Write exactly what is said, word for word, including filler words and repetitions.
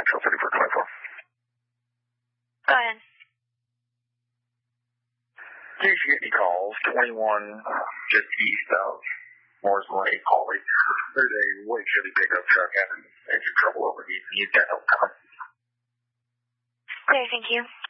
Trail City for twenty-four. Go ahead. In case you get any calls, twenty-one just east of Moore's Lake, Holly. There's a white Chevy pickup truck having engine trouble overheating. He's got no power. Okay, thank you.